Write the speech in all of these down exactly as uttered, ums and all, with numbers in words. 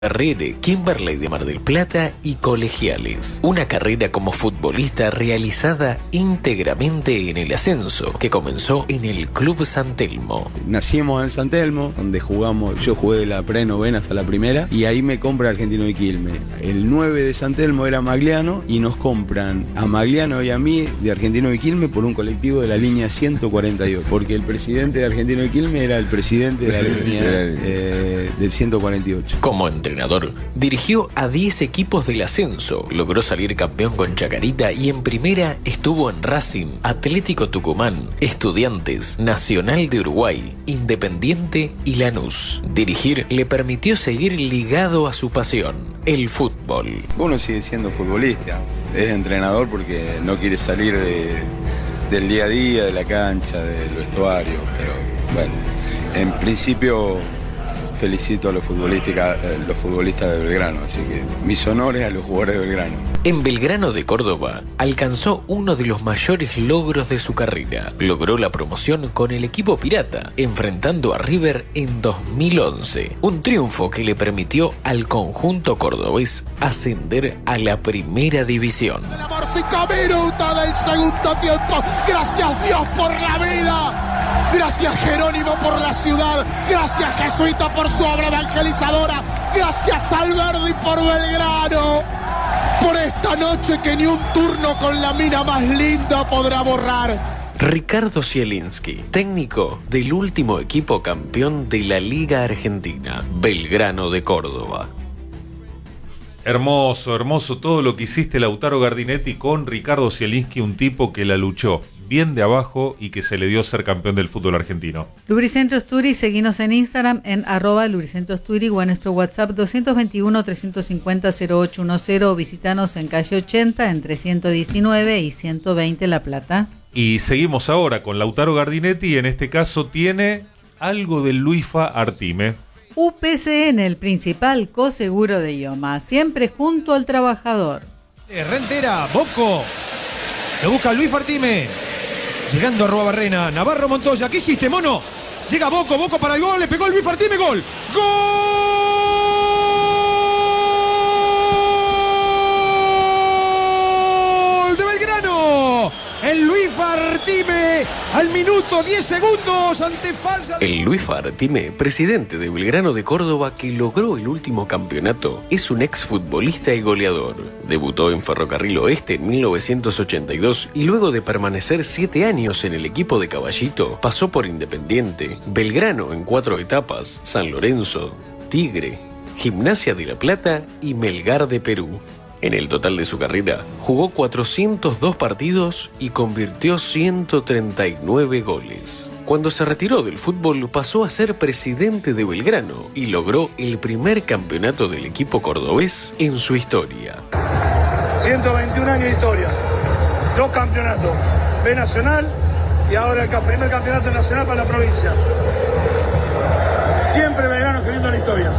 Herrere, Kimberley de Mar del Plata y Colegiales. Una carrera como futbolista realizada íntegramente en el ascenso, que comenzó en el Club San Telmo. Nacimos en San Telmo, donde jugamos, yo jugué de la pre-novena hasta la primera, y ahí me compra Argentino de Quilmes. El nueve de San Telmo era Magliano, y nos compran a Magliano y a mí de Argentino de Quilmes por un colectivo de la línea ciento cuarenta y ocho, porque el presidente de Argentino de Quilmes era el presidente de la línea eh, del ciento cuarenta y ocho. Como entrenador, dirigió a diez equipos del ascenso, logró salir campeón con Chacarita y en primera estuvo en Racing, Atlético Tucumán, Estudiantes, Nacional de Uruguay, Independiente y Lanús. Dirigir le permitió seguir ligado a su pasión, el fútbol. Uno sigue siendo futbolista, es entrenador porque no quiere salir de, del día a día, de la cancha, del vestuario, pero bueno, en principio felicito a los futbolistas, los futbolistas de Belgrano, así que mis honores a los jugadores de Belgrano. En Belgrano de Córdoba alcanzó uno de los mayores logros de su carrera. Logró la promoción con el equipo pirata, enfrentando a River en dos mil once. Un triunfo que le permitió al conjunto cordobés ascender a la primera división. cinco minutos del segundo tiempo. Gracias Dios por la vida. Gracias Jerónimo por la ciudad. Gracias Jesuita por su obra evangelizadora. Gracias Alberdi por Belgrano. Por esta noche que ni un turno con la mina más linda podrá borrar. Ricardo Zielinski, técnico del último equipo campeón de la Liga Argentina, Belgrano de Córdoba. Hermoso, hermoso todo lo que hiciste, Lautaro Gardinetti, con Ricardo Zielinski, un tipo que la luchó bien de abajo y que se le dio ser campeón del fútbol argentino. Lubricentro Sturi, seguinos en Instagram en arroba Lubricentro Sturi o en nuestro WhatsApp dos dos uno, tres cinco cero, cero ocho uno cero o visitanos en calle ochenta entre ciento diecinueve y ciento veinte La Plata. Y seguimos ahora con Lautaro Gardinetti, en este caso tiene algo del Luifa Artime. U P C N, el principal coseguro de IOMA, siempre junto al trabajador. Rentera, Boco, lo busca Luis Artime. Llegando a Ruabarrena, Navarro Montoya, ¿qué hiciste, mono? Llega Boco, Boco para el gol, le pegó el Luis Artime, gol. ¡Gol de Belgrano! El Luis Artime al minuto diez segundos ante falsa. El Luis Artime, presidente de Belgrano de Córdoba, que logró el último campeonato, es un exfutbolista y goleador. Debutó en Ferrocarril Oeste en mil novecientos ochenta y dos y luego de permanecer siete años en el equipo de Caballito, pasó por Independiente, Belgrano en cuatro etapas, San Lorenzo, Tigre, Gimnasia de La Plata y Melgar de Perú. En el total de su carrera, jugó cuatrocientos dos partidos y convirtió ciento treinta y nueve goles. Cuando se retiró del fútbol, pasó a ser presidente de Belgrano y logró el primer campeonato del equipo cordobés en su historia. ciento veintiún años de historia, dos campeonatos, B Nacional y ahora el primer campeonato nacional para la provincia. Siempre Belgrano escribiendo la historia.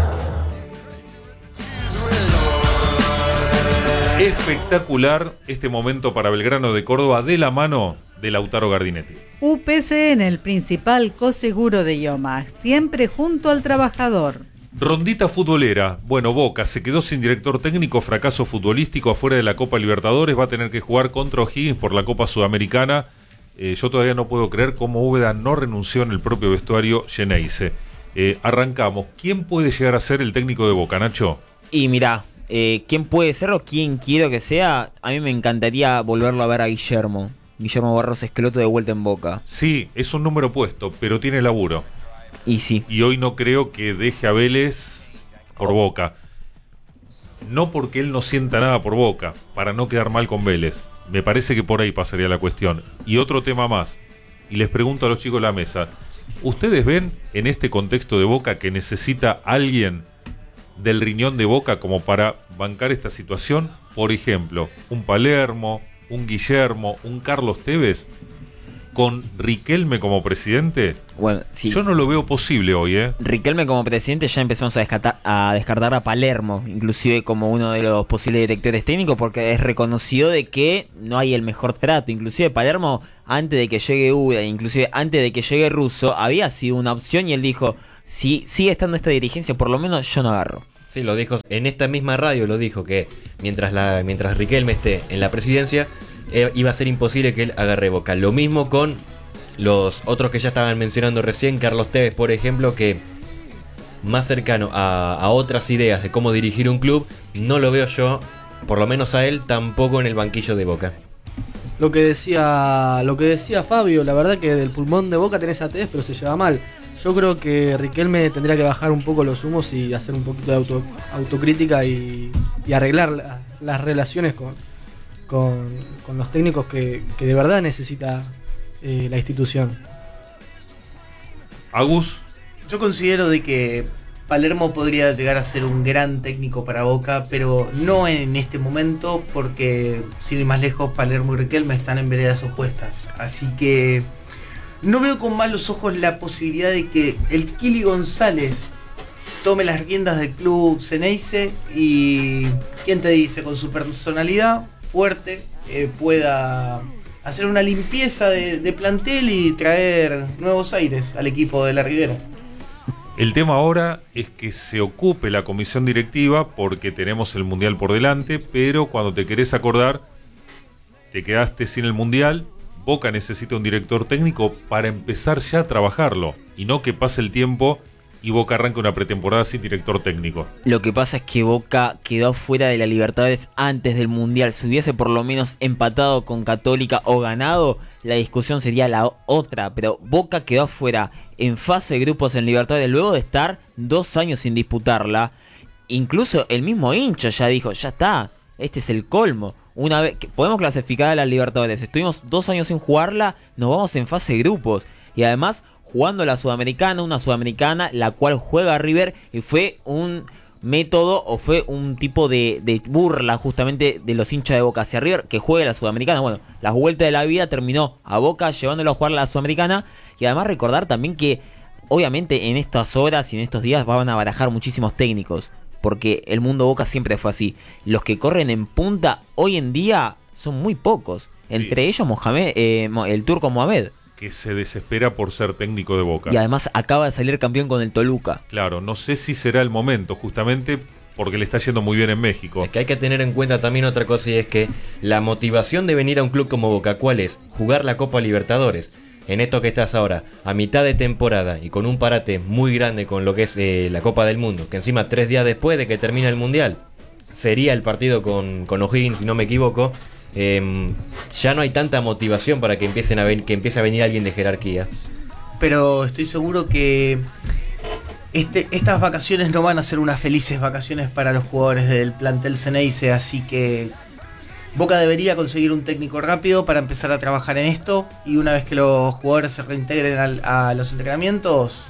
Espectacular este momento para Belgrano de Córdoba de la mano de Lautaro Gardinetti. U P C N, el principal coseguro de IOMA, siempre junto al trabajador. Rondita futbolera. Bueno, Boca se quedó sin director técnico, fracaso futbolístico afuera de la Copa Libertadores, va a tener que jugar contra O'Higgins por la Copa Sudamericana. Eh, yo todavía no puedo creer cómo Úbeda no renunció en el propio vestuario Geneise. Eh, arrancamos. ¿Quién puede llegar a ser el técnico de Boca, Nacho? Y mirá, Eh, ¿quién puede serlo? ¿Quién quiero que sea? A mí me encantaría volverlo a ver a Guillermo. Guillermo Barros Esqueloto de vuelta en Boca. Sí, es un número puesto, pero tiene laburo. Y sí. Y hoy no creo que deje a Vélez por oh. Boca. No porque él no sienta nada por Boca, para no quedar mal con Vélez. Me parece que por ahí pasaría la cuestión. Y otro tema más. Y les pregunto a los chicos de la mesa. ¿Ustedes ven en este contexto de Boca que necesita alguien del riñón de Boca como para bancar esta situación? Por ejemplo, un Palermo, un Guillermo, un Carlos Tevez, con Riquelme como presidente. Bueno, sí. Yo no lo veo posible hoy, ¿eh? Riquelme como presidente, ya empezamos a descartar, a descartar a Palermo, inclusive como uno de los posibles directores técnicos, porque es reconocido de que no hay el mejor trato. Inclusive Palermo, antes de que llegue Úbeda, inclusive antes de que llegue Russo, había sido una opción y él dijo, si sigue estando esta dirigencia, por lo menos yo no agarro. Sí, lo dijo en esta misma radio, lo dijo que mientras la mientras Riquelme esté en la presidencia, eh, iba a ser imposible que él agarre Boca. Lo mismo con los otros que ya estaban mencionando recién, Carlos Tevez, por ejemplo, que más cercano a, a otras ideas de cómo dirigir un club, no lo veo yo, por lo menos a él, tampoco en el banquillo de Boca. Lo que decía lo que decía Fabio, la verdad que del pulmón de Boca tenés a Tevez, pero se lleva mal. Yo creo que Riquelme tendría que bajar un poco los humos y hacer un poquito de auto, autocrítica y, y arreglar la, las relaciones con, con, con los técnicos que, que de verdad necesita eh, la institución. Agus. Yo considero de que Palermo podría llegar a ser un gran técnico para Boca, pero no en este momento, porque sin ir más lejos, Palermo y Riquelme están en veredas opuestas. Así que no veo con malos ojos la posibilidad de que el Kili González tome las riendas del club Ceneice y, ¿quién te dice? Con su personalidad fuerte eh, pueda hacer una limpieza de, de plantel y traer nuevos aires al equipo de la Ribera. El tema ahora es que se ocupe la comisión directiva porque tenemos el Mundial por delante, pero cuando te querés acordar, te quedaste sin el Mundial. Boca necesita un director técnico para empezar ya a trabajarlo y no que pase el tiempo y Boca arranque una pretemporada sin director técnico. Lo que pasa es que Boca quedó fuera de la Libertadores antes del Mundial. Si hubiese por lo menos empatado con Católica o ganado, la discusión sería la otra. Pero Boca quedó fuera en fase de grupos en Libertadores luego de estar dos años sin disputarla. Incluso el mismo hincha ya dijo, ya está, este es el colmo. Una vez que podemos clasificar a las Libertadores, estuvimos dos años sin jugarla, nos vamos en fase de grupos. Y además jugando la Sudamericana, una Sudamericana la cual juega River, y fue un método o fue un tipo de, de burla justamente de los hinchas de Boca hacia River, que juegue la Sudamericana. Bueno, la vuelta de la vida terminó a Boca llevándolo a jugar la Sudamericana. Y además recordar también que obviamente en estas horas y en estos días van a barajar muchísimos técnicos, porque el mundo Boca siempre fue así. Los que corren en punta hoy en día son muy pocos. Entre sí. ellos Mohamed, eh, el turco Mohamed, que se desespera por ser técnico de Boca. Y además acaba de salir campeón con el Toluca. Claro, no sé si será el momento, justamente porque le está yendo muy bien en México. Es que hay que tener en cuenta también otra cosa, y es que la motivación de venir a un club como Boca, ¿cuál es? Jugar la Copa Libertadores. En esto que estás ahora, a mitad de temporada y con un parate muy grande con lo que es eh, la Copa del Mundo, que encima tres días después de que termina el Mundial, sería el partido con, con O'Higgins, si no me equivoco, eh, ya no hay tanta motivación para que, empiecen a ven, que empiece a venir alguien de jerarquía. Pero estoy seguro que este, estas vacaciones no van a ser unas felices vacaciones para los jugadores del plantel Ceneice, así que Boca debería conseguir un técnico rápido para empezar a trabajar en esto, y una vez que los jugadores se reintegren al, a los entrenamientos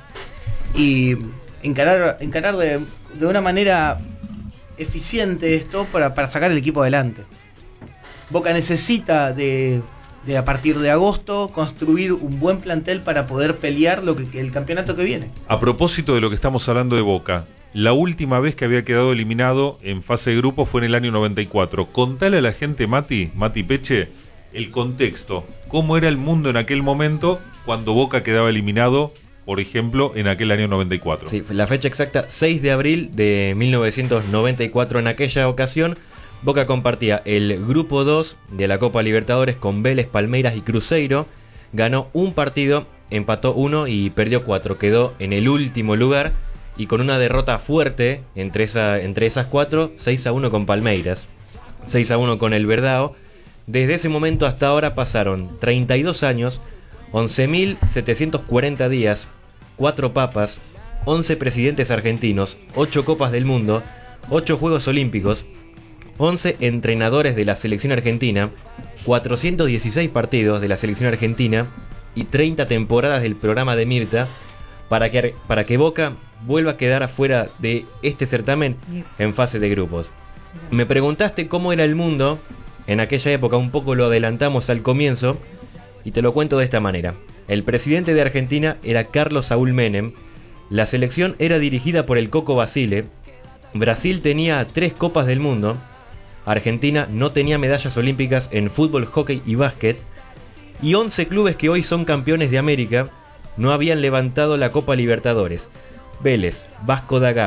y encarar, encarar de, de una manera eficiente esto para, para sacar el equipo adelante. Boca necesita de, de a partir de agosto construir un buen plantel para poder pelear lo que, el campeonato que viene. A propósito de lo que estamos hablando de Boca, la última vez que había quedado eliminado en fase de grupo fue en el año noventa y cuatro. Contale a la gente, Mati, Mati Peche, el contexto. ¿Cómo era el mundo en aquel momento cuando Boca quedaba eliminado, por ejemplo, en aquel año noventa y cuatro? Sí, la fecha exacta, seis de abril de mil novecientos noventa y cuatro. En aquella ocasión, Boca compartía el grupo dos de la Copa Libertadores con Vélez, Palmeiras y Cruzeiro. Ganó un partido, empató uno y perdió cuatro. Quedó en el último lugar y con una derrota fuerte entre, esa, entre esas cuatro, seis a uno con Palmeiras, seis a uno con el Verdao. Desde ese momento hasta ahora pasaron treinta y dos años, once mil setecientos cuarenta días, cuatro papas, once presidentes argentinos, ocho copas del mundo, ocho Juegos Olímpicos, once entrenadores de la selección argentina, cuatrocientos dieciséis partidos de la selección argentina y treinta temporadas del programa de Mirta para que, para que Boca vuelva a quedar afuera de este certamen en fase de grupos. Me preguntaste cómo era el mundo en aquella época, un poco lo adelantamos al comienzo y te lo cuento de esta manera. El presidente de Argentina era Carlos Saúl Menem, la selección era dirigida por el Coco Basile, Brasil tenía tres copas del mundo, Argentina no tenía medallas olímpicas en fútbol, hockey y básquet, y once clubes que hoy son campeones de América no habían levantado la Copa Libertadores. Vélez, Vasco da Gama,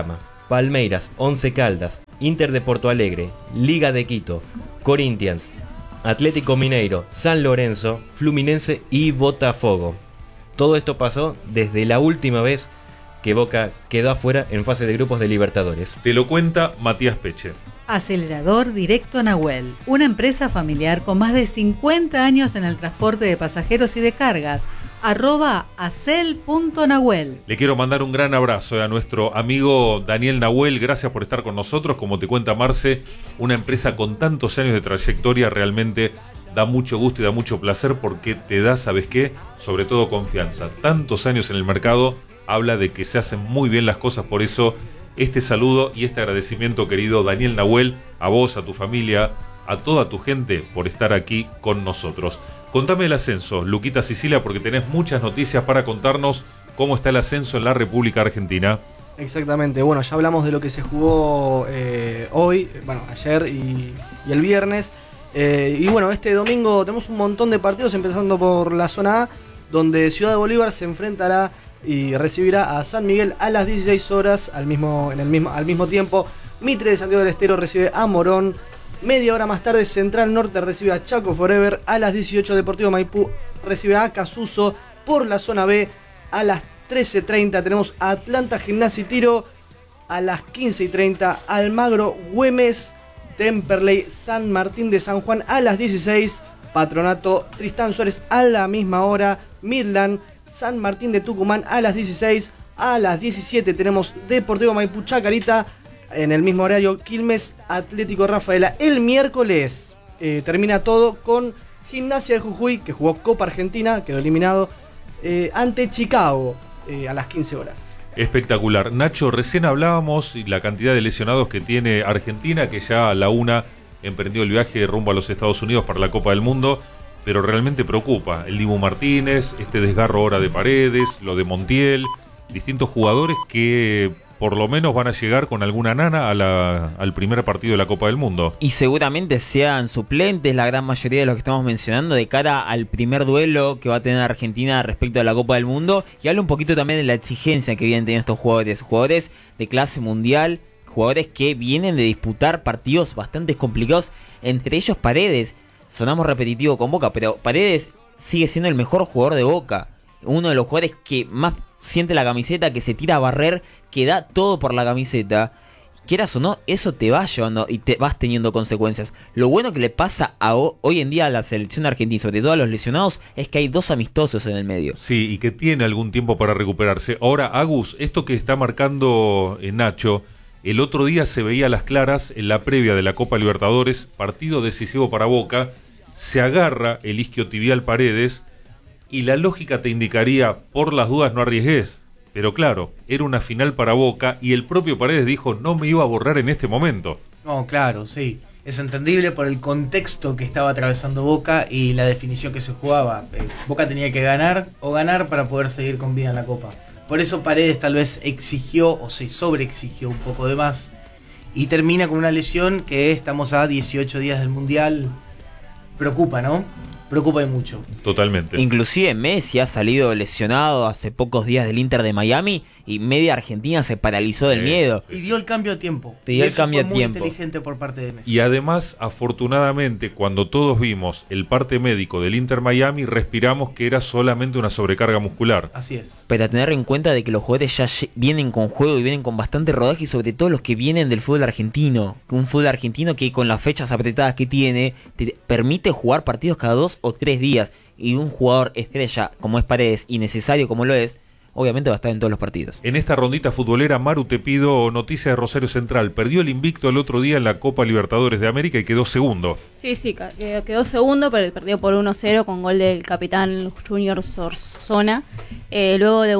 Palmeiras, Once Caldas, Inter de Porto Alegre, Liga de Quito, Corinthians, Atlético Mineiro, San Lorenzo, Fluminense y Botafogo. Todo esto pasó desde la última vez que Boca quedó afuera en fase de grupos de Libertadores. Te lo cuenta Matías Peche. Acelerador Directo Nahuel, una empresa familiar con más de cincuenta años en el transporte de pasajeros y de cargas. Arroba acel punto nahuel. Le quiero mandar un gran abrazo a nuestro amigo Daniel Nahuel. Gracias por estar con nosotros. Como te cuenta Marce, una empresa con tantos años de trayectoria realmente da mucho gusto y da mucho placer porque te da, ¿sabes qué? Sobre todo confianza. Tantos años en el mercado habla de que se hacen muy bien las cosas. Por eso este saludo y este agradecimiento, querido Daniel Nahuel, a vos, a tu familia, a toda tu gente por estar aquí con nosotros. Contame el ascenso, Luquita Sicilia, porque tenés muchas noticias para contarnos cómo está el ascenso en la República Argentina. Exactamente, bueno, ya hablamos de lo que se jugó eh, hoy, bueno, ayer y, y el viernes. Eh, y bueno, este domingo tenemos un montón de partidos, empezando por la zona A, donde Ciudad de Bolívar se enfrentará y recibirá a San Miguel a las dieciséis horas, al mismo, en el mismo, al mismo tiempo. Mitre de Santiago del Estero recibe a Morón. Media hora más tarde, Central Norte recibe a Chaco Forever. A las dieciocho, Deportivo Maipú recibe a Casuso. Por la zona B, a las trece treinta tenemos a Atlanta Gimnasia y Tiro. A las quince y treinta, Almagro Güemes. Temperley San Martín de San Juan a las dieciséis. Patronato Tristán Suárez a la misma hora. Midland San Martín de Tucumán a las dieciséis. A las diecisiete tenemos Deportivo Maipú Chacarita. En el mismo horario, Quilmes Atlético Rafaela. El miércoles eh, termina todo con Gimnasia de Jujuy, que jugó Copa Argentina, quedó eliminado, eh, ante Chicago eh, a las quince horas. Espectacular. Nacho, recién hablábamos y la cantidad de lesionados que tiene Argentina, que ya a la una emprendió el viaje rumbo a los Estados Unidos para la Copa del Mundo, pero realmente preocupa. El Dibu Martínez, este desgarro ahora de Paredes, lo de Montiel, distintos jugadores que por lo menos van a llegar con alguna nana a la, al primer partido de la Copa del Mundo. Y seguramente sean suplentes la gran mayoría de los que estamos mencionando de cara al primer duelo que va a tener Argentina respecto a la Copa del Mundo. Y habla un poquito también de la exigencia que vienen teniendo estos jugadores. Jugadores de clase mundial, jugadores que vienen de disputar partidos bastante complicados, entre ellos Paredes. Sonamos repetitivo con Boca, pero Paredes sigue siendo el mejor jugador de Boca. Uno de los jugadores que más siente la camiseta, que se tira a barrer, que da todo por la camiseta. Quieras o no, eso te va llevando y te vas teniendo consecuencias. Lo bueno que le pasa a ho- hoy en día a la selección argentina, sobre todo a los lesionados, es que hay dos amistosos en el medio. Sí, y que tiene algún tiempo para recuperarse. Ahora, Agus, esto que está marcando eh, Nacho, el otro día se veía a las claras en la previa de la Copa Libertadores, partido decisivo para Boca, se agarra el isquiotibial Paredes y la lógica te indicaría, por las dudas no arriesgues. Pero claro, era una final para Boca y el propio Paredes dijo, no me iba a borrar en este momento. No, claro, sí. Es entendible por el contexto que estaba atravesando Boca y la definición que se jugaba. Boca tenía que ganar o ganar para poder seguir con vida en la Copa. Por eso Paredes tal vez exigió o se sobreexigió un poco de más. Y termina con una lesión que estamos a dieciocho días del Mundial. Preocupa, ¿no? Preocupa y mucho. Totalmente. Inclusive Messi ha salido lesionado hace pocos días del Inter de Miami y media Argentina se paralizó del Eh, miedo. Y dio el cambio a tiempo. Pidió y el eso cambio fue a muy tiempo. inteligente por parte de Messi. Y además, afortunadamente, cuando todos vimos el parte médico del Inter Miami, respiramos que era solamente una sobrecarga muscular. Así es. Pero a tener en cuenta de que los jugadores ya lle- vienen con juego y vienen con bastante rodaje, y sobre todo los que vienen del fútbol argentino. Un fútbol argentino que con las fechas apretadas que tiene, te permite jugar partidos cada dos o tres días. Y un jugador estrella como es Paredes y necesario como lo es, obviamente va a estar en todos los partidos. En esta rondita futbolera, Maru, te pido noticia de Rosario Central. Perdió el invicto el otro día en la Copa Libertadores de América y quedó segundo. Sí, sí, ca- quedó, quedó segundo, pero perdió por uno cero con gol del capitán Junior Sorzona. Eh, luego de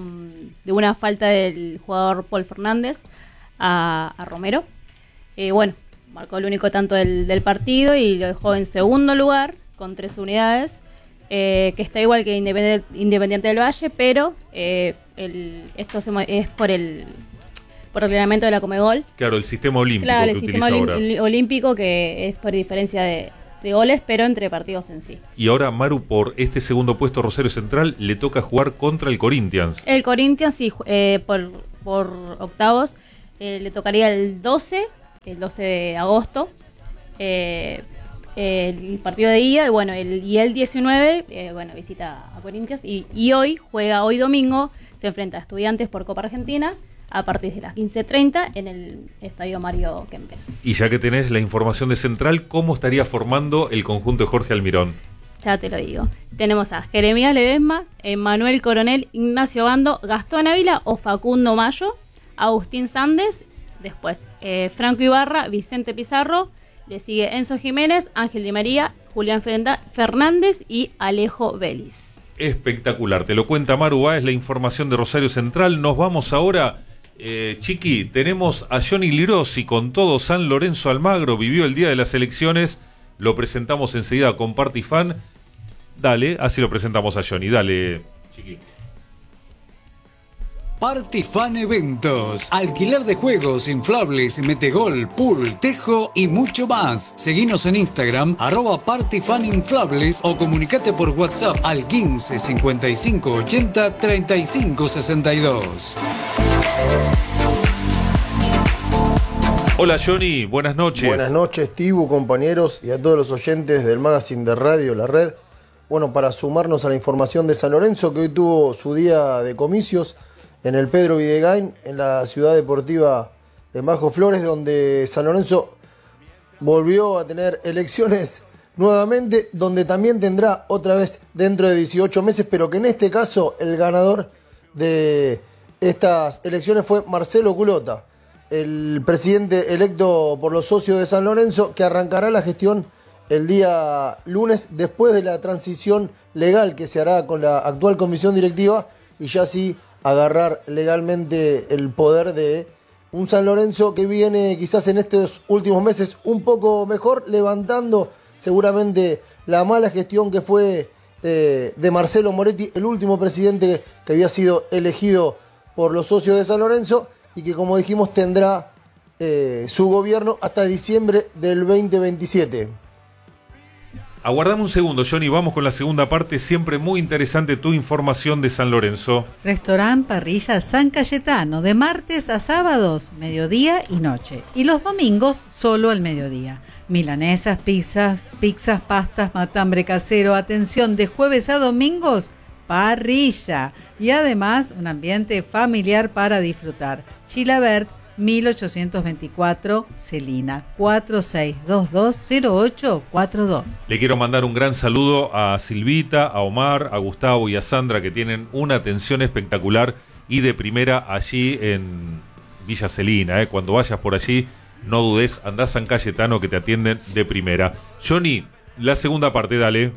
un de una falta del jugador Paul Fernández a, a Romero. Eh, bueno, marcó el único tanto del, del partido y lo dejó en segundo lugar con tres unidades. Eh, que está igual que Independiente, Independiente del Valle, pero eh, el, esto se, es por el por el reglamento de la Comebol. Claro, el sistema olímpico Claro, que el utiliza sistema ahora. olim- olímpico que es por diferencia de, de goles, pero entre partidos en sí. Y ahora, Maru, por este segundo puesto Rosario Central, le toca jugar contra el Corinthians. El Corinthians, sí, eh, por, por octavos, eh, le tocaría el doce, el doce de agosto, eh, el partido de ida, y bueno, el, y el diecinueve, eh, bueno, visita a Corinthians, y, y hoy, juega hoy domingo, se enfrenta a Estudiantes por Copa Argentina, a partir de las quince treinta en el Estadio Mario Kempes. Y ya que tenés la información de Central, ¿cómo estaría formando el conjunto de Jorge Almirón? Ya te lo digo. Tenemos a Jeremías Ledesma, Manuel Coronel, Ignacio Bando, Gastón Ávila o Facundo Mayo, Agustín Sández, después eh, Franco Ibarra, Vicente Pizarro, le sigue Enzo Jiménez, Ángel Di María, Julián Fernández y Alejo Vélez. Espectacular, te lo cuenta Maru Báez, la información de Rosario Central. Nos vamos ahora, eh, Chiqui, tenemos a Johnny Lirossi con todo San Lorenzo Almagro, vivió el día de las elecciones, lo presentamos enseguida con Partifan. Dale, así lo presentamos a Johnny, dale, Chiqui. Partifan Eventos, alquiler de juegos, inflables, metegol, pool, tejo y mucho más. Seguinos en Instagram, arroba Partifaninflables o comunicate por WhatsApp al quince cincuenta y cinco ochenta treinta y cinco sesenta y dos. Hola Johnny, buenas noches. Buenas noches, Tibu, compañeros y a todos los oyentes del magazine de radio La Red. Bueno, para sumarnos a la información de San Lorenzo, que hoy tuvo su día de comicios en el Pedro Videgain, en la ciudad deportiva de Bajo Flores, donde San Lorenzo volvió a tener elecciones nuevamente, donde también tendrá otra vez dentro de dieciocho meses, pero que en este caso el ganador de estas elecciones fue Marcelo Culota, el presidente electo por los socios de San Lorenzo, que arrancará la gestión el día lunes después de la transición legal que se hará con la actual comisión directiva y ya sí agarrar legalmente el poder de un San Lorenzo que viene quizás en estos últimos meses un poco mejor, levantando seguramente la mala gestión que fue eh, de Marcelo Moretti, el último presidente que había sido elegido por los socios de San Lorenzo y que, como dijimos, tendrá eh, su gobierno hasta diciembre del veinte veintisiete. Aguardame un segundo, Johnny, vamos con la segunda parte. Siempre muy interesante tu información de San Lorenzo. Restaurant Parrilla San Cayetano, de martes a sábados, mediodía y noche. Y los domingos, solo al mediodía. Milanesas, pizzas, pizzas, pastas, matambre casero. Atención, de jueves a domingos, parrilla. Y además, un ambiente familiar para disfrutar. Chilabert, mil ochocientos veinticuatro, Celina, cuatro seis dos dos cero ocho cuatro dos. Le quiero mandar un gran saludo a Silvita, a Omar, a Gustavo y a Sandra, que tienen una atención espectacular y de primera allí en Villa Celina. Eh. Cuando vayas por allí, no dudes, andá a San Cayetano, que te atienden de primera. Johnny, la segunda parte, dale.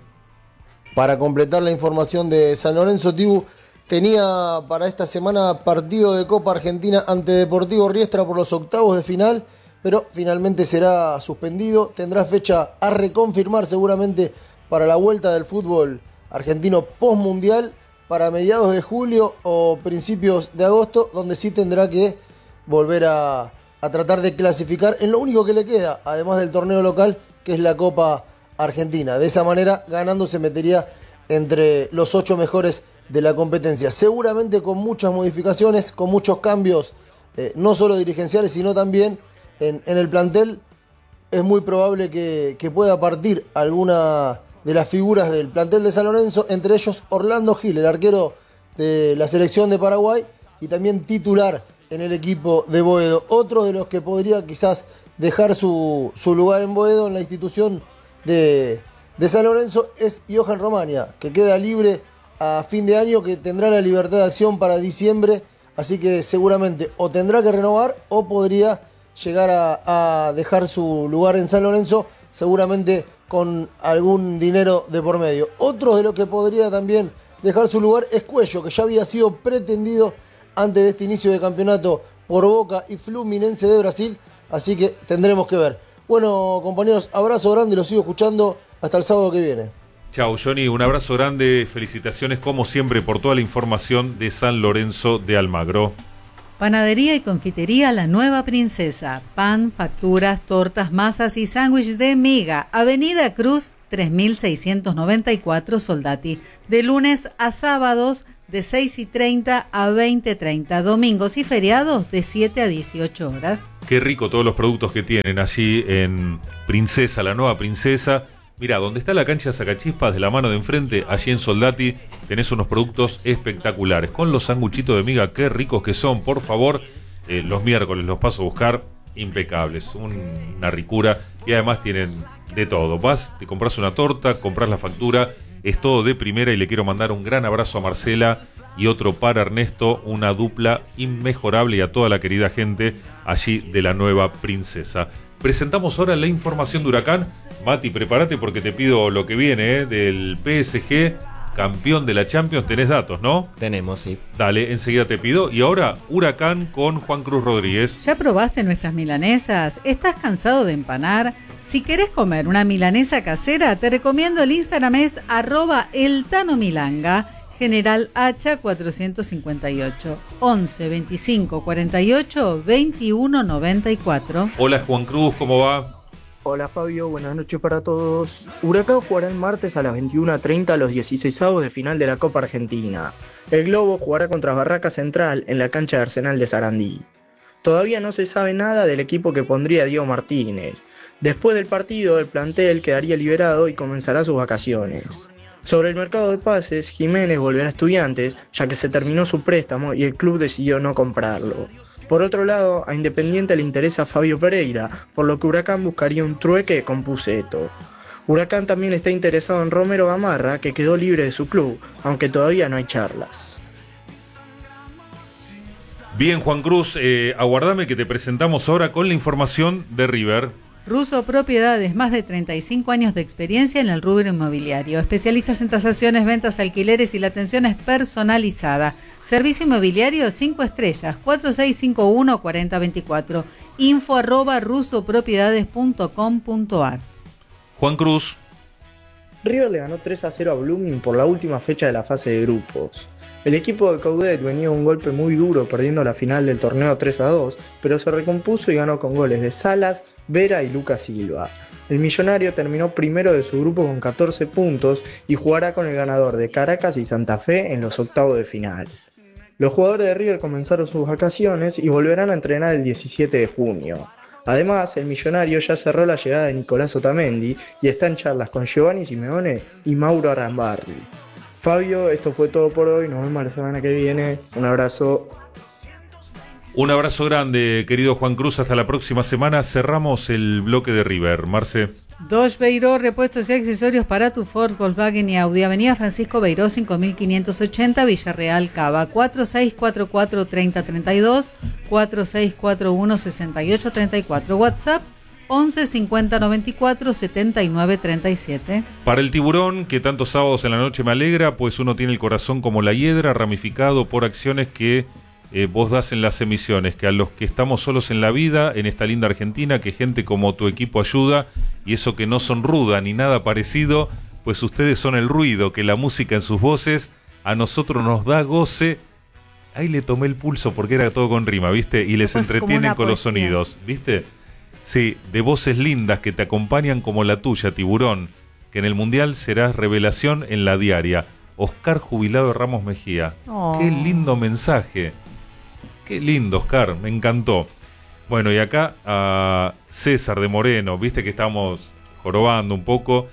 Para completar la información de San Lorenzo, Tibu, tenía para esta semana partido de Copa Argentina ante Deportivo Riestra por los octavos de final, pero finalmente será suspendido. Tendrá fecha a reconfirmar seguramente para la vuelta del fútbol argentino postmundial para mediados de julio o principios de agosto, donde sí tendrá que volver a, a tratar de clasificar en lo único que le queda, además del torneo local, que es la Copa Argentina. De esa manera, ganando, se metería entre los ocho mejores de la competencia, seguramente con muchas modificaciones, con muchos cambios, eh, no solo dirigenciales, sino también en, en el plantel. Es muy probable que, que pueda partir alguna de las figuras del plantel de San Lorenzo, entre ellos Orlando Gil, el arquero de la selección de Paraguay y también titular en el equipo de Boedo. Otro de los que podría quizás dejar su, su lugar en Boedo, en la institución de, de San Lorenzo, es Johan Romagna, que queda libre a fin de año, que tendrá la libertad de acción para diciembre, así que seguramente o tendrá que renovar o podría llegar a, a dejar su lugar en San Lorenzo, seguramente con algún dinero de por medio. Otro de los que podría también dejar su lugar es Cuello, que ya había sido pretendido antes de este inicio de campeonato por Boca y Fluminense de Brasil, así que tendremos que ver. Bueno, compañeros, abrazo grande, los sigo escuchando hasta el sábado que viene. Chau, Johnny, un abrazo grande, felicitaciones como siempre por toda la información de San Lorenzo de Almagro. Panadería y confitería La Nueva Princesa, pan, facturas, tortas, masas y sándwiches de miga, Avenida Cruz tres mil seiscientos noventa y cuatro, Soldati, de lunes a sábados de seis y treinta a veinte y treinta. Domingos y feriados de siete a dieciocho horas. Qué rico todos los productos que tienen allí en Princesa, la nueva Princesa. Mirá, donde está la cancha Sacachispas, de la mano de enfrente, allí en Soldati, tenés unos productos espectaculares. Con los sanguchitos de miga, qué ricos que son, por favor. Eh, los miércoles los paso a buscar, impecables, un, una ricura. Y además tienen de todo. Vas, te compras una torta, compras la factura, es todo de primera. Y le quiero mandar un gran abrazo a Marcela y otro para Ernesto, una dupla inmejorable, y a toda la querida gente allí de la nueva Princesa. Presentamos ahora la información de Huracán. Mati, prepárate porque te pido lo que viene, ¿eh? Del P S G, campeón de la Champions. Tenés datos, ¿no? Tenemos, sí. Dale, enseguida te pido. Y ahora, Huracán con Juan Cruz Rodríguez. ¿Ya probaste nuestras milanesas? ¿Estás cansado de empanar? Si querés comer una milanesa casera, te recomiendo el Instagram, es arroba eltanomilanga. General Hacha cuatrocientos cincuenta y ocho, once veinticinco cuarenta y ocho veintiuno noventa y cuatro. Hola Juan Cruz, ¿cómo va? Hola Fabio, buenas noches para todos. Huracán jugará el martes a las veintiuna treinta los dieciseisavos de final de la Copa Argentina. El Globo jugará contra Barraca Central en la cancha de Arsenal de Sarandí. Todavía no se sabe nada del equipo que pondría Diego Martínez. Después del partido, el plantel quedaría liberado y comenzará sus vacaciones. Sobre el mercado de pases, Jiménez volverá a Estudiantes, ya que se terminó su préstamo y el club decidió no comprarlo. Por otro lado, a Independiente le interesa Fabio Pereira, por lo que Huracán buscaría un trueque con Puceto. Huracán también está interesado en Romero Gamarra, que quedó libre de su club, aunque todavía no hay charlas. Bien, Juan Cruz, eh, aguardame que te presentamos ahora con la información de River. Russo Propiedades, más de treinta y cinco años de experiencia en el rubro inmobiliario. Especialistas en tasaciones, ventas, alquileres y la atención es personalizada. Servicio inmobiliario cinco estrellas, cuatro seis cinco uno cuatro cero dos cuatro. Info arroba rusopropiedades punto com punto ar. Juan Cruz. River le ganó tres a cero a Blooming por la última fecha de la fase de grupos. El equipo de Coudet venía un golpe muy duro perdiendo la final del torneo tres a dos, pero se recompuso y ganó con goles de Salas, Vera y Lucas Silva. El millonario terminó primero de su grupo con catorce puntos y jugará con el ganador de Caracas y Santa Fe en los octavos de final. Los jugadores de River comenzaron sus vacaciones y volverán a entrenar el diecisiete de junio. Además, el millonario ya cerró la llegada de Nicolás Otamendi y está en charlas con Giovanni Simeone y Mauro Arambarri. Fabio, esto fue todo por hoy, nos vemos la semana que viene, un abrazo. Un abrazo grande, querido Juan Cruz, hasta la próxima semana. Cerramos el bloque de River. Marce. Dodge Beiró, repuestos y accesorios para tu Ford, Volkswagen y Audi. Avenida Francisco Beiró, cinco mil quinientos ochenta, Villarreal, Cava. cuatro seis cuatro cuatro, tres cero tres dos, cuatro seis cuatro uno, seis ocho tres cuatro. WhatsApp once cincuenta noventa y cuatro setenta y nueve treinta y siete. Para el tiburón, que tantos sábados en la noche me alegra, pues uno tiene el corazón como la hiedra, ramificado por acciones que eh, vos das en las emisiones, que a los que estamos solos en la vida, en esta linda Argentina, que gente como tu equipo ayuda, y eso que no son ruda ni nada parecido, pues ustedes son el ruido, que la música en sus voces a nosotros nos da goce. Ahí le tomé el pulso porque era todo con rima, ¿viste? Y les pues entretienen con poesía. Los sonidos, ¿viste? Sí, de voces lindas que te acompañan como la tuya, tiburón, que en el Mundial serás revelación en la diaria. Oscar Jubilado Ramos Mejía. Oh. Qué lindo mensaje. Qué lindo, Oscar, me encantó. Bueno, y acá a César de Moreno, viste que estamos jorobando un poco,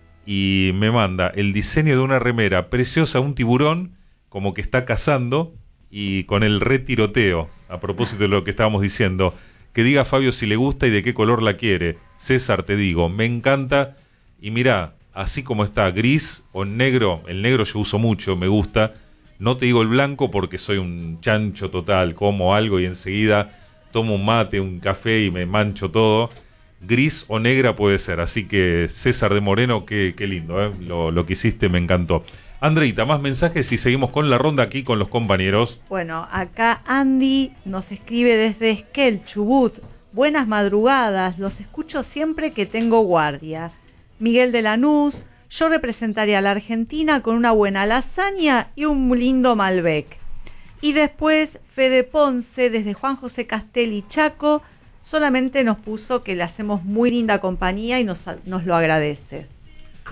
y me manda el diseño de una remera preciosa, un tiburón como que está cazando y con el retiroteo, a propósito de lo que estábamos diciendo. Que diga Fabio si le gusta y de qué color la quiere. César, te digo, me encanta. Y mirá, así como está, gris o negro, el negro yo uso mucho, me gusta. No te digo el blanco porque soy un chancho total, como algo y enseguida tomo un mate, un café y me mancho todo. Gris o negra puede ser, así que César de Moreno, qué, qué lindo, ¿eh? lo, lo que hiciste me encantó. Andreita, más mensajes y seguimos con la ronda aquí con los compañeros. Bueno, acá Andy nos escribe desde Esquel, Chubut. Buenas madrugadas, los escucho siempre que tengo guardia. Miguel de Lanús, yo representaría a la Argentina con una buena lasaña y un lindo Malbec. Y después Fede Ponce, desde Juan José Castelli Chaco, solamente nos puso que le hacemos muy linda compañía y nos, nos lo agradece.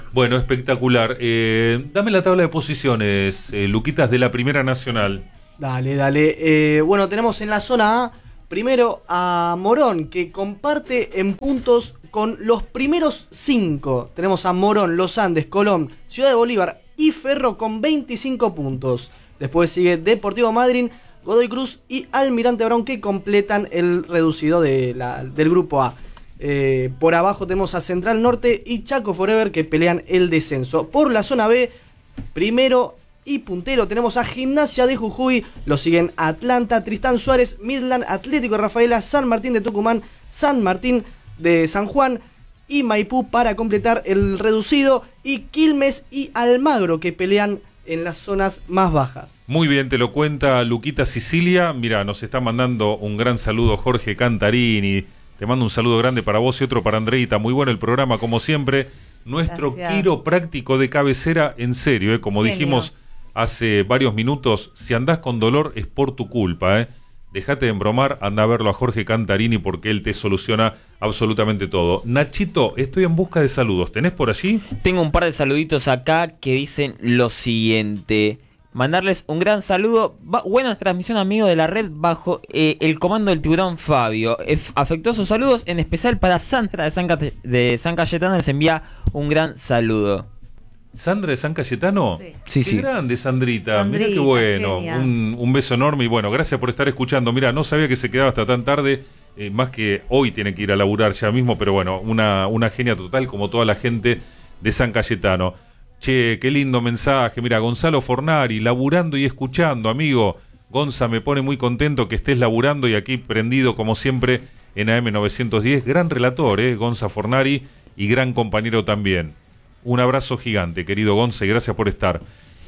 Bueno, espectacular. Eh, dame la tabla de posiciones, eh, Luquitas, de la Primera Nacional. Dale, dale. Eh, bueno, tenemos en la zona A primero a Morón, que comparte en puntos con los primeros cinco. Tenemos a Morón, Los Andes, Colón, Ciudad de Bolívar y Ferro con veinticinco puntos. Después sigue Deportivo Madryn, Godoy Cruz y Almirante Brown, que completan el reducido de la, del grupo A. Eh, por abajo tenemos a Central Norte y Chaco Forever, que pelean el descenso. Por la zona B, primero y puntero tenemos a Gimnasia de Jujuy, lo siguen Atlanta, Tristán Suárez, Midland, Atlético de Rafaela, San Martín de Tucumán, San Martín de San Juan y Maipú para completar el reducido, y Quilmes y Almagro, que pelean en las zonas más bajas. Muy bien, te lo cuenta Luquita Sicilia. Mira, nos está mandando un gran saludo Jorge Cantarini. Te mando un saludo grande para vos y otro para Andreita. Muy bueno el programa, como siempre. Nuestro Gracias. quiropráctico de cabecera, en serio, ¿eh? Como Genio. dijimos hace varios minutos, si andás con dolor es por tu culpa, ¿eh? Dejate de embromar, anda a verlo a Jorge Cantarini porque él te soluciona absolutamente todo. Nachito, estoy en busca de saludos. ¿Tenés por allí? Tengo un par de saluditos acá que dicen lo siguiente. Mandarles un gran saludo. Va, buena transmisión, amigo de la red, bajo eh, el comando del tiburón Fabio. Ef, afectuosos saludos, en especial para Sandra de San, Cate- de San Cayetano. Les envía un gran saludo. ¿Sandra de San Cayetano? Sí. Sí, Qué sí. grande, Sandrita. Sandrita, Mirá qué bueno. genial. Un, un beso enorme y bueno, gracias por estar escuchando. Mira, no sabía que se quedaba hasta tan tarde. Eh, más que hoy tiene que ir a laburar ya mismo, pero bueno, una, una genia total como toda la gente de San Cayetano. Che, qué lindo mensaje. Mira, Gonzalo Fornari, laburando y escuchando, amigo. Gonza, me pone muy contento que estés laburando y aquí prendido como siempre en A M novecientos diez. Gran relator, eh, Gonza Fornari, y gran compañero también. Un abrazo gigante, querido Gonza, y gracias por estar.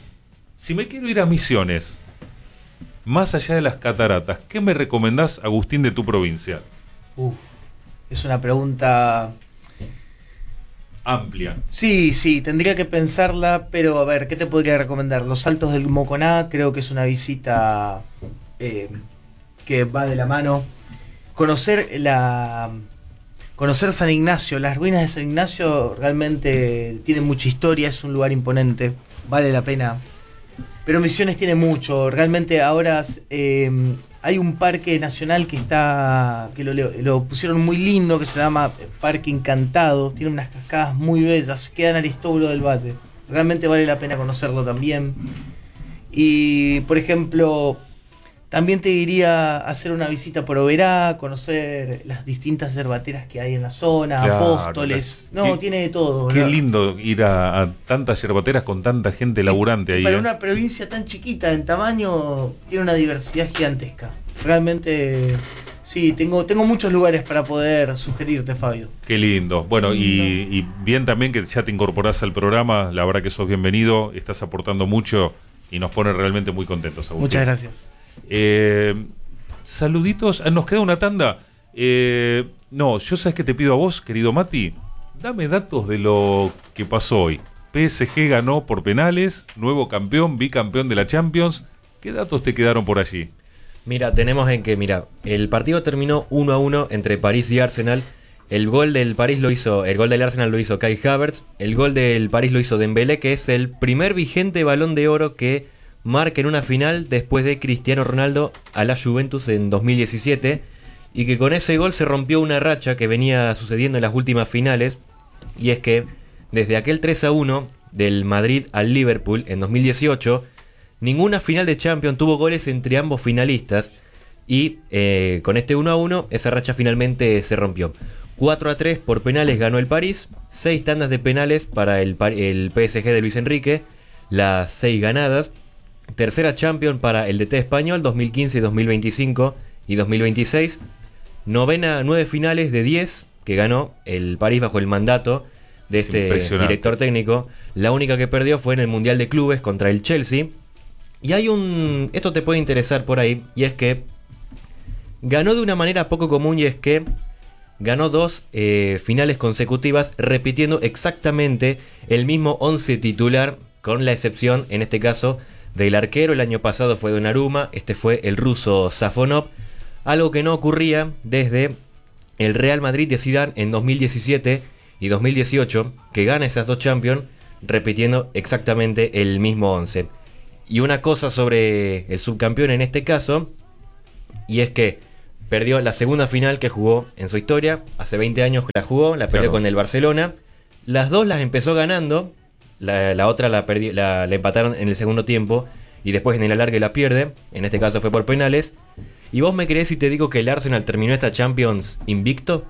Si me quiero ir a Misiones, más allá de las cataratas, ¿qué me recomendás, Agustín, de tu provincia? Uf, es una pregunta amplia. Sí, sí, tendría que pensarla, pero a ver, ¿qué te podría recomendar? Los Saltos del Moconá, creo que es una visita eh, que va de la mano. Conocer la... Conocer San Ignacio, las ruinas de San Ignacio realmente tienen mucha historia, es un lugar imponente, vale la pena. Pero Misiones tiene mucho, realmente ahora eh, hay un parque nacional que está que lo, lo pusieron muy lindo, que se llama Parque Encantado, tiene unas cascadas muy bellas, queda en Aristóbulo del Valle, realmente vale la pena conocerlo también. Y por ejemplo, también te diría hacer una visita por Oberá, conocer las distintas yerbateras que hay en la zona, Claro, Apóstoles. la- No, qué- tiene de todo. Qué ¿no? lindo ir a, a tantas yerbateras con tanta gente laburante ahí. Para eh. una provincia tan chiquita en tamaño, tiene una diversidad gigantesca. Realmente, sí, tengo, tengo muchos lugares para poder sugerirte, Fabio. Qué lindo. Bueno, y, y bien también que ya te incorporás al programa. La verdad que sos bienvenido, estás aportando mucho y nos pone realmente muy contentos, Agustín. Muchas gracias. Eh, saluditos. Ah, nos queda una tanda. Eh, no, yo sabes que te pido a vos, querido Mati. Dame datos de lo que pasó hoy. P S G ganó por penales, nuevo campeón, bicampeón de la Champions. ¿Qué datos te quedaron por allí? Mira, tenemos en que, mira, el partido terminó uno a uno entre París y Arsenal. El gol del París lo hizo, el gol del Arsenal lo hizo Kai Havertz. El gol del París lo hizo Dembélé, que es el primer vigente Balón de Oro que marca en una final después de Cristiano Ronaldo a la Juventus en dos mil diecisiete. Y que con ese gol se rompió una racha que venía sucediendo en las últimas finales. Y es que desde aquel tres a uno del Madrid al Liverpool en dos mil dieciocho, ninguna final de Champions tuvo goles entre ambos finalistas. Y eh, con este uno a uno esa racha finalmente se rompió. cuatro a tres por penales ganó el París, seis tandas de penales para el, el P S G de Luis Enrique, las seis ganadas. Tercera Champions para el D T español, dos mil quince, dos mil veinticinco y dos mil veintiséis. Novena, nueve finales de diez que ganó el París bajo el mandato de Es este impresionante. director técnico. La única que perdió fue en el Mundial de Clubes contra el Chelsea. Y hay un... Esto te puede interesar por ahí, y es que ganó de una manera poco común, y es que ganó dos eh, finales consecutivas repitiendo exactamente el mismo once titular, con la excepción, en este caso, del arquero. El año pasado fue Donnarumma, este fue el ruso Safonov, algo que no ocurría desde el Real Madrid de Zidane en dos mil diecisiete y dos mil dieciocho, que gana esas dos Champions repitiendo exactamente el mismo once. Y una cosa sobre el subcampeón en este caso, y es que perdió la segunda final que jugó en su historia, hace veinte años que la jugó, la perdió Claro. con el Barcelona, las dos las empezó ganando, la, la otra la, perdi- la, la empataron en el segundo tiempo, y después en el alargue la pierde, en este caso fue por penales. ¿Y vos me creés si te digo que el Arsenal terminó esta Champions invicto?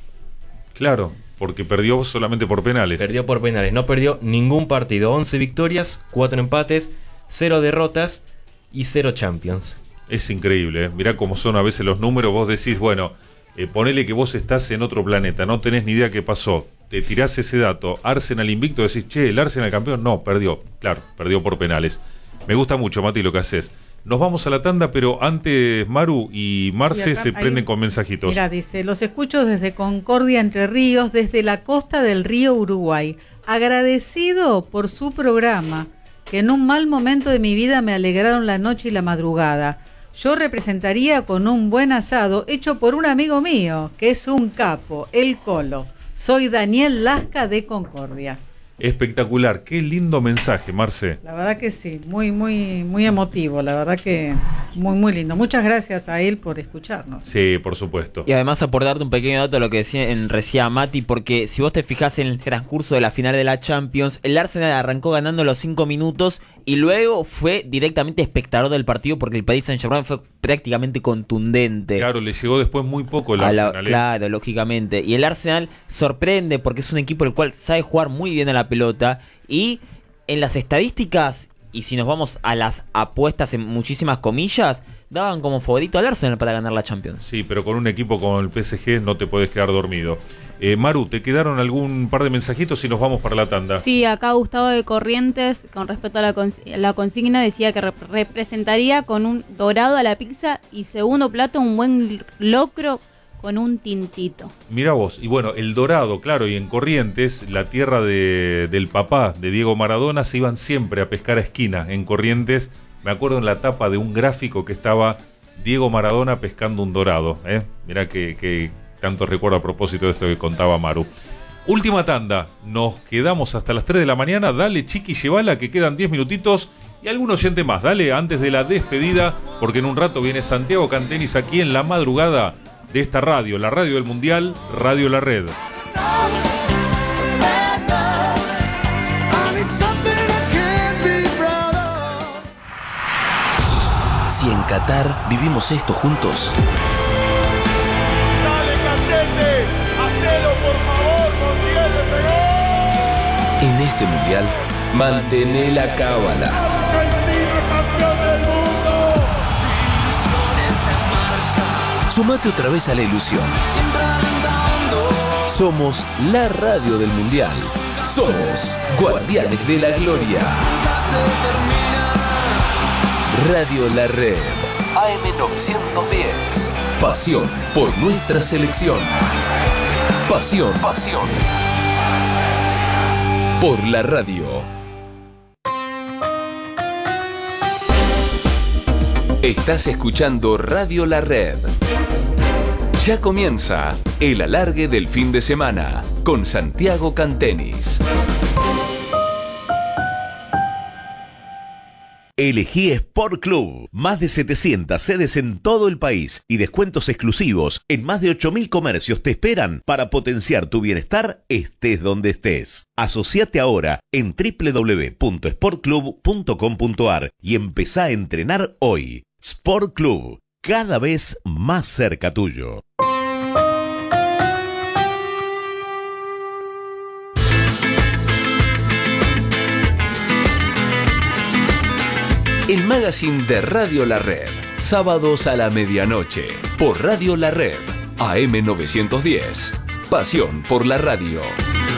Claro, porque perdió solamente por penales. Perdió por penales, no perdió ningún partido. once victorias, cuatro empates, cero derrotas y cero Champions. Es increíble, ¿eh? Mirá cómo son a veces los números. Vos decís, bueno, eh, ponele que vos estás en otro planeta, no tenés ni idea qué pasó. Te tirás ese dato, Arsenal invicto, decís, che, el Arsenal campeón. No, perdió, claro, perdió por penales. Me gusta mucho, Mati, lo que haces. Nos vamos a la tanda, pero antes Maru y Marce Y acá se hay- prenden con mensajitos. Mira, dice, los escucho desde Concordia, Entre Ríos, desde la costa del río Uruguay. Agradecido por su programa, que en un mal momento de mi vida me alegraron la noche y la madrugada. Yo representaría con un buen asado hecho por un amigo mío, que es un capo, el Colo. Soy Daniel Lasca de Concordia. Espectacular, qué lindo mensaje, Marce. La verdad que sí, muy, muy, muy emotivo, la verdad que muy, muy lindo. Muchas gracias a él por escucharnos. Sí, por supuesto. Y además aportarte un pequeño dato a lo que decía en recién Mati, porque si vos te fijás en el transcurso de la final de la Champions, el Arsenal arrancó ganando los cinco minutos y luego fue directamente espectador del partido porque el Paris Saint-Germain fue prácticamente contundente. Claro, le llegó después muy poco el A la- Arsenal. ¿eh? claro, lógicamente. Y el Arsenal sorprende porque es un equipo el cual sabe jugar muy bien a la pelota y en las estadísticas, y si nos vamos a las apuestas en muchísimas comillas, daban como favorito al Arsenal para ganar la Champions. Sí, pero con un equipo como el P S G no te puedes quedar dormido. Eh, Maru, ¿te quedaron algún par de mensajitos y nos vamos para la tanda? Sí, acá Gustavo de Corrientes, con respecto a la, cons- la consigna, decía que rep- representaría con un dorado a la pizza y segundo plato un buen locro con un tintito. Mirá vos, y bueno, el Dorado, claro, y en Corrientes, la tierra de, del papá de Diego Maradona, se iban siempre a pescar a esquina. En Corrientes, me acuerdo en la tapa de un gráfico que estaba Diego Maradona pescando un dorado. ¿eh? Mirá que, que tanto recuerdo a propósito de esto que contaba Maru. Última tanda, nos quedamos hasta las tres de la mañana. Dale, Chiqui, llévala, que quedan diez minutitos. Y algún oyente más, dale, antes de la despedida, porque en un rato viene Santiago Cantenis aquí en la madrugada de esta radio, la radio del Mundial, Radio La Red. Si en Qatar vivimos esto juntos, Dale, Cachete, hacelo por favor, Montiel le pegó. en este Mundial, mantené la cábala. Argentina campeón del mundo. Sumate otra vez a la ilusión. Somos la radio del Mundial. Somos Guardianes de la Gloria. Radio La Red. A M novecientos diez. Pasión por nuestra selección. Pasión, pasión. Por la radio. Estás escuchando Radio La Red. Ya comienza el alargue del fin de semana con Santiago Cantenis. Elegí Sport Club. Más de setecientas sedes en todo el país y descuentos exclusivos en más de ocho mil comercios te esperan para potenciar tu bienestar estés donde estés. Asociate ahora en doble u doble u doble u punto sport club punto com punto a r y empezá a entrenar hoy. Sport Club, cada vez más cerca tuyo. El magazine de Radio La Red. Sábados a la medianoche. Por Radio La Red. A M novecientos diez. Pasión por la radio.